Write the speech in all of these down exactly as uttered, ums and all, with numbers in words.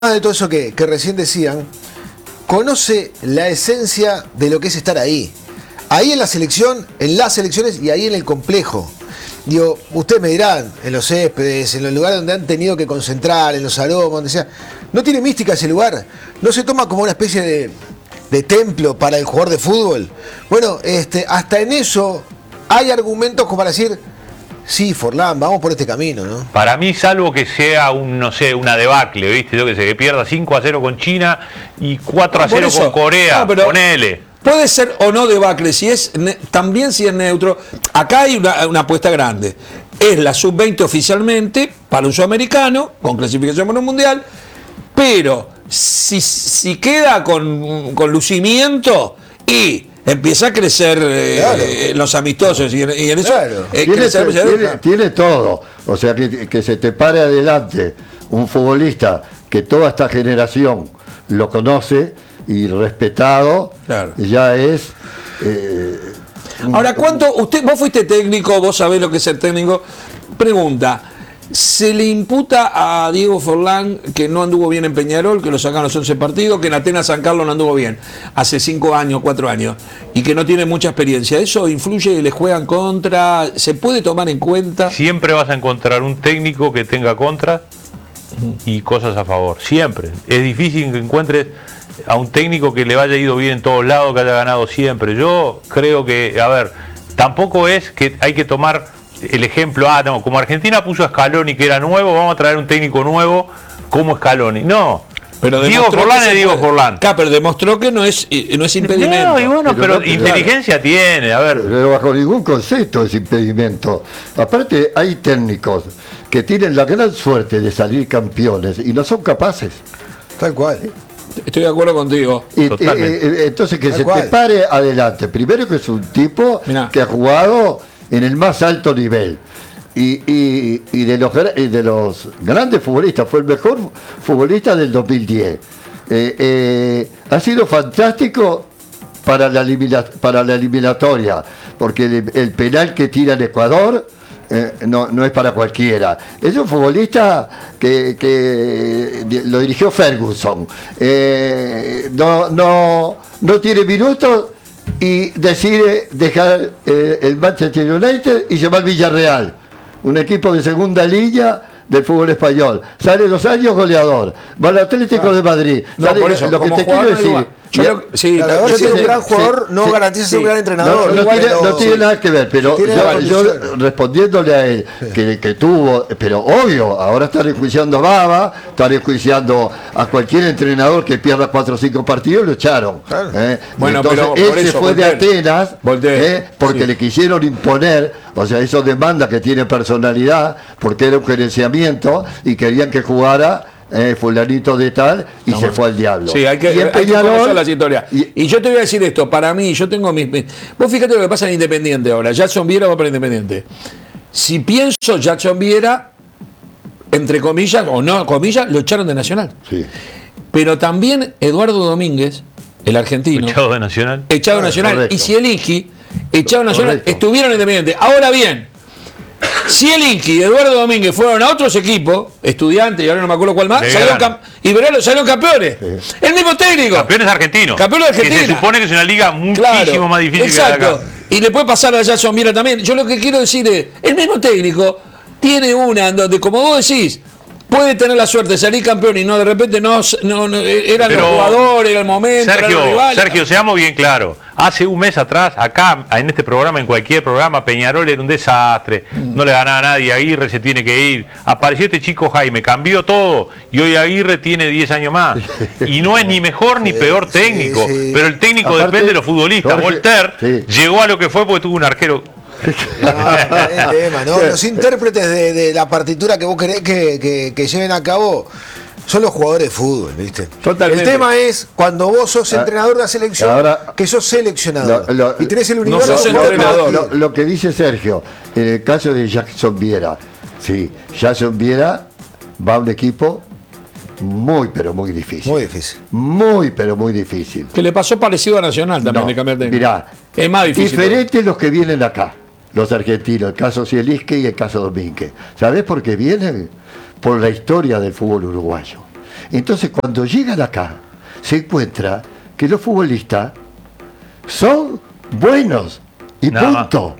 de todo eso que, que recién decían, conoce la esencia de lo que es estar ahí. Ahí en la selección, en las selecciones y ahí en el complejo. Digo, ustedes me dirán, en los céspedes, en los lugares donde han tenido que concentrar, en los salones, donde sea. No tiene mística ese lugar. No se toma como una especie de, de templo para el jugador de fútbol. Bueno, este, hasta en eso hay argumentos como para decir, sí, Forlán, vamos por este camino, ¿no? Para mí, salvo que sea un, no sé, una debacle, ¿viste? Yo que sé, que pierda cinco a cero con China y cuatro a cero no, con Corea, no, pero ponele. Puede ser o no debacle, si es también si es neutro. Acá hay una, una apuesta grande. Es la sub veinte oficialmente para un sudamericano, con clasificación para un mundial, pero si, si queda con, con lucimiento y empieza a crecer eh, claro. eh, los amistosos y en, y en eso claro. eh, tiene, tiene, tiene todo, o sea que, que se te pare adelante un futbolista que toda esta generación lo conoce y respetado, claro. ya es eh, ahora cuánto usted vos fuiste técnico, vos sabés lo que es ser técnico. Pregunta: ¿se le imputa a Diego Forlán que no anduvo bien en Peñarol, que lo sacaron los once partidos, que en Atenas San Carlos no anduvo bien hace cinco años, cuatro años, y que no tiene mucha experiencia? ¿Eso influye y le juegan contra? ¿Se puede tomar en cuenta? Siempre vas a encontrar un técnico que tenga contra y cosas a favor. Siempre. Es difícil que encuentres a un técnico que le haya ido bien en todos lados, que haya ganado siempre. Yo creo que, a ver, tampoco es que hay que tomar el ejemplo, ah, no, como Argentina puso a Scaloni que era nuevo, vamos a traer un técnico nuevo como Scaloni. No, pero Diego Forlán es Diego Forlán. Claro, pero demostró que no es, no es impedimento. No, y bueno, pero, pero no, inteligencia claro. tiene, a ver. Pero bajo ningún concepto es impedimento. Aparte, hay técnicos que tienen la gran suerte de salir campeones y no son capaces. Tal cual. Estoy de acuerdo contigo. Y, eh, entonces que Tal se cual. te pare adelante. Primero que es un tipo Mirá. que ha jugado en el más alto nivel. Y, y, y, de los, y de los grandes futbolistas, fue el mejor futbolista del dos mil diez. Eh, eh, ha sido fantástico para la, elimina, para la eliminatoria, porque el, el penal que tira en Ecuador eh, no, no es para cualquiera. Es un futbolista que, que lo dirigió Ferguson. Eh, no, no, no tiene minutos y decide dejar eh, el Manchester United y llevar Villarreal, un equipo de segunda línea del fútbol español. Sale dos años goleador, va al Atlético ah. de Madrid. No, Sale, por eso, lo que te quiero decir, yo lo, sí, claro, yo ser un gran jugador sí, no sí, garantiza ser sí. un gran entrenador. No, no, tiene, no tiene nada que ver, pero yo, yo respondiéndole a él sí. que, que tuvo, pero obvio, ahora están enjuiciando a Baba, están enjuiciando a cualquier entrenador que pierda cuatro o cinco partidos, lo echaron. Claro. ¿eh? Bueno, entonces pero él se fue Voltaire, de Atenas ¿eh? porque sí. le quisieron imponer, o sea, eso demanda que tiene personalidad, porque era un gerenciamiento y querían que jugara Eh, fulanito de tal y no, se fue al diablo. Sí, hay que, hay que conocer la historia. Y, y yo te voy a decir esto, para mí, yo tengo mis, mis... Vos fíjate lo que pasa en Independiente ahora. Jackson Viera va para Independiente. Si pienso Jackson Viera, entre comillas, o no comillas, lo echaron de Nacional. Sí. Pero también Eduardo Domínguez, el argentino. Echado de Nacional. Echado de ah, Nacional. Correcto. Y Zielinski, echado de Nacional, correcto. Estuvieron en Independiente. Ahora bien, Zielinski y Eduardo Domínguez fueron a otros equipos, Estudiantes y ahora no me acuerdo cuál más, salieron cam- y Verano salieron campeones. Sí. El mismo técnico. Campeones argentinos. Campeones argentinos. Que se supone que es una liga muchísimo claro, más difícil exacto. que la de acá. Y le puede pasar a Jackson Viera también. Yo lo que quiero decir es, el mismo técnico tiene una en donde, como vos decís, puede tener la suerte de salir campeón y no de repente no, no, no eran Pero, los jugadores, era el momento, Sergio, era el rival. Sergio, seamos bien claros. Hace un mes atrás, acá, en este programa, en cualquier programa, Peñarol era un desastre. Mm. No le ganaba a nadie, Aguirre se tiene que ir. Apareció este chico Jaime, cambió todo. Y hoy Aguirre tiene diez años más. Y no es ni mejor ni peor técnico. Sí, sí. Pero el técnico Aparte, depende de los futbolistas. Jorge, Voltaire sí. llegó a lo que fue porque tuvo un arquero. No, el tema, ¿no? Los intérpretes de, de la partitura que vos querés que, que, que lleven a cabo son los jugadores de fútbol, ¿viste? Totalmente. El tema es cuando vos sos entrenador de la selección, ahora, que sos seleccionador lo, lo, y tenés el universo. No sos entrenador. Lo, lo que dice Sergio, en el caso de Jackson Viera, sí, Jackson Viera va a un equipo muy, pero muy difícil. Muy difícil. Muy, pero muy difícil. Que le pasó parecido a Nacional también, no, de cambiar de mirá, es más difícil. Diferentes los que vienen acá, los argentinos, el caso Zielinski y el caso Domínguez. ¿Sabés por qué vienen? Por la historia del fútbol uruguayo. Entonces, cuando llegan acá, se encuentra que los futbolistas son buenos y Nada punto.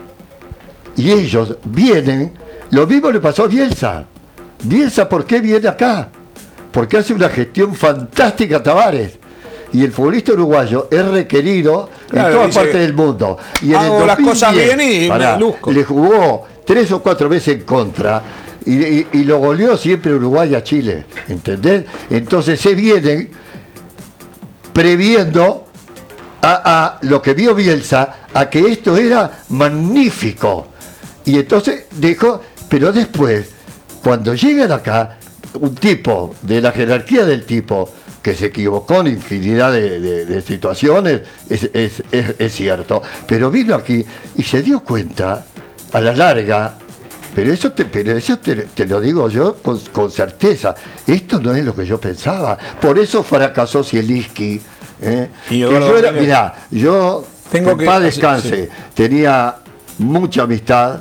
Y ellos vienen, lo mismo le pasó a Bielsa. Bielsa, ¿por qué viene acá? Porque hace una gestión fantástica a Tavares. Y el futbolista uruguayo es requerido claro, en todas dice, partes del mundo. Y en hago el las cosas bien y pará, me luzco. Le jugó tres o cuatro veces en contra y, y, y lo goleó siempre Uruguay a Chile. ¿Entendés? Entonces se vienen previendo a, a lo que vio Bielsa, a que esto era magnífico. Y entonces dejó, pero después, cuando llegan acá, un tipo de la jerarquía del tipo, que se equivocó en infinidad de, de, de situaciones, es, es, es, es cierto, pero vino aquí y se dio cuenta, a la larga, pero eso te, pero eso te, te lo digo yo con, con certeza, esto no es lo que yo pensaba, por eso fracasó Zielinski. ¿eh? Y yo yo era, mirá, yo, tengo que paz descanse, sí. tenía mucha amistad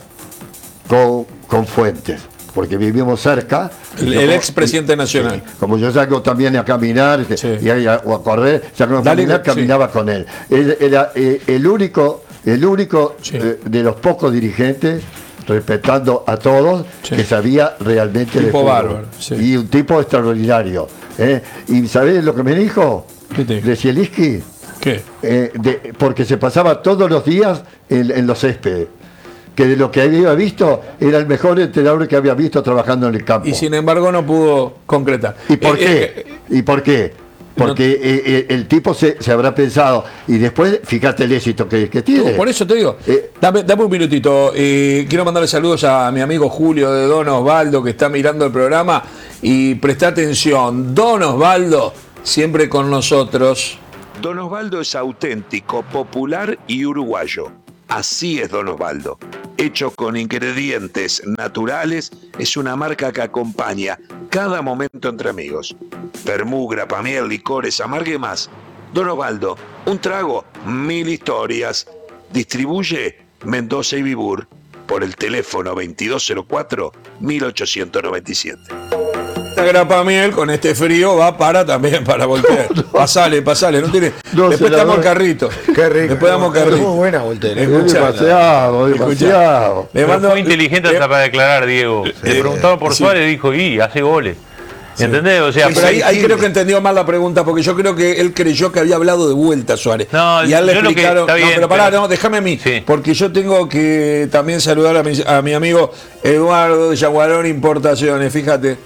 con, con Fuentes, porque vivimos cerca. El, el expresidente nacional. Sí, como yo salgo también a caminar sí. y a, o a correr, salgo a Dale, caminar, sí. caminaba con él. Él era eh, el único, el único sí. eh, de los pocos dirigentes, respetando a todos, sí. que sabía realmente de fútbol. Bárbaro, sí. Y un tipo extraordinario. ¿eh? ¿Y sabés lo que me dijo? ¿Qué te dijo? De Zielinski. ¿Qué? Eh, de, porque se pasaba todos los días en, en los céspedes. Que de lo que había visto era el mejor entrenador que había visto trabajando en el campo. Y sin embargo no pudo concretar. ¿Y por eh, qué? Eh, ¿Y por qué? Porque no, eh, el tipo se, se habrá pensado y después fíjate el éxito que, que tiene. Por eso te digo, eh, dame, dame un minutito. Eh, quiero mandarle saludos a mi amigo Julio de Don Osvaldo que está mirando el programa y presta atención. Don Osvaldo, siempre con nosotros. Don Osvaldo es auténtico, popular y uruguayo. Así es Don Osvaldo. Hecho con ingredientes naturales, es una marca que acompaña cada momento entre amigos. Vermú, grapamiel, licores, amargue más. Don Osvaldo, un trago, mil historias. Distribuye Mendoza y Vibur por el teléfono veintidós cero cuatro, mil ochocientos noventa y siete. Esta grapamiel con este frío va para también para Voltaire. No, no. Pasale, pasale, no tiene. No, después estamos carrito. Qué rico. Después damos carrito. Muy buena Voltaire. Demasiado, demasiado. Le mando, fue inteligente hasta para declarar, Diego. Le eh, preguntaron por sí. Suárez y dijo, y hace goles. Sí. ¿Entendés? O sea, sí, pero ahí, ahí creo que entendió mal la pregunta, porque yo creo que él creyó que había hablado de vuelta Suárez. No, y a él le explicaron. Que, bien, no, pero pará, pero... no, déjame a mí. Sí. Porque yo tengo que también saludar a mi, a mi amigo Eduardo de Yaguarón Importaciones, fíjate.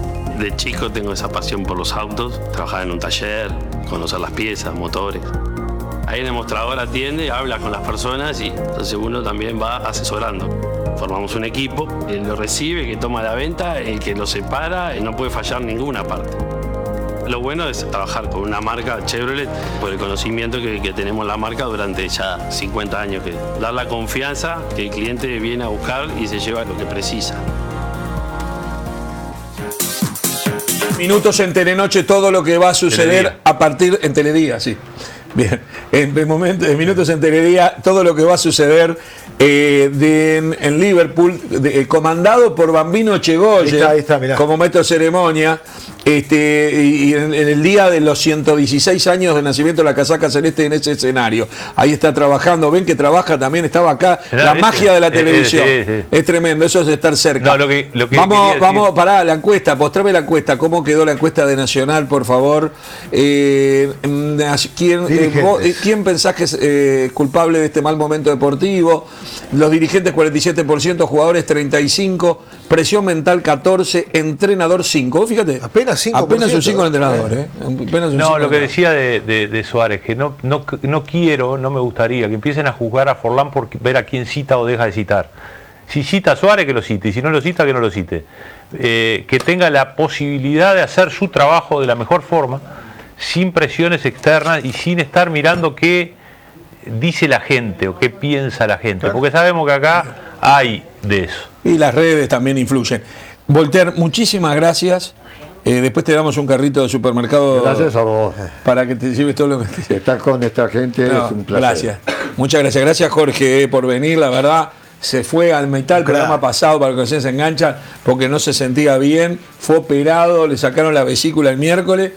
De chico tengo esa pasión por los autos, trabajar en un taller, conocer las piezas, motores. Ahí en el mostrador atiende, habla con las personas y entonces uno también va asesorando. Formamos un equipo, él lo recibe, que toma la venta, el que lo separa, y no puede fallar ninguna parte. Lo bueno es trabajar con una marca Chevrolet por el conocimiento que, que tenemos la marca durante ya cincuenta años. Que dar la confianza que el cliente viene a buscar y se lleva lo que precisa. Minutos en Telenoche, todo lo que va a suceder Teledía. A partir en Teledía, sí. Bien, en, en, momento, en minutos en Teledía, todo lo que va a suceder eh, de, en, en Liverpool, de, eh, comandado por Bambino Chegoye, como maestro de ceremonia, este, y, y en, en el día de los ciento dieciséis años de nacimiento de la casaca celeste en ese escenario. Ahí está trabajando, ven que trabaja también, estaba acá, la este, magia de la televisión. Eh, eh, eh. Es tremendo, eso es estar cerca. No, lo que, lo que vamos, vamos, pará, la encuesta, postrame la encuesta, ¿cómo quedó la encuesta de Nacional, por favor? Eh, ¿quién, eh, vos, eh, ¿Quién pensás que es eh, culpable de este mal momento deportivo? Los dirigentes cuarenta y siete por ciento, jugadores treinta y cinco por ciento, presión mental catorce por ciento, entrenador cinco por ciento. Fíjate, apenas cinco por ciento. Apenas un cinco por ciento el entrenador. Eh. Apenas un no, cinco lo que decía de, de, de Suárez, que no, no, no quiero, no me gustaría que empiecen a juzgar a Forlán por ver a quién cita o deja de citar. Si cita a Suárez, que lo cite, y si no lo cita, que no lo cite. Eh, que tenga la posibilidad de hacer su trabajo de la mejor forma, sin presiones externas y sin estar mirando qué dice la gente o qué piensa la gente, claro. Porque sabemos que acá hay de eso. Y las redes también influyen. Voltaire, muchísimas gracias. Eh, después te damos un carrito de supermercado. Gracias a vos. Para que te lleves todo lo que te... Estar con esta gente no, es un placer. Gracias. Muchas gracias. Gracias, Jorge, eh, por venir, la verdad. se fue al mitad del Claro. programa pasado para que ustedes se enganchan porque no se sentía bien, fue operado, le sacaron la vesícula el miércoles